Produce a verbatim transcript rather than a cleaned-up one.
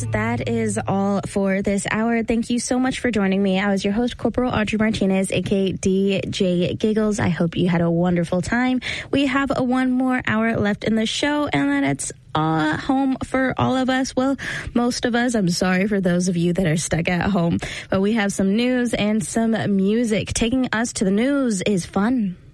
that is all for this hour. Thank you so much for joining me. I was your host, Corporal Audrey Martinez, aka D J Giggles. I hope you had a wonderful time. We have a one more hour left in the show, and then it's uh, home for all of us. Well, most of us. I'm sorry for those of you that are stuck at home. But we have some news and some music. Taking us to the news is fun.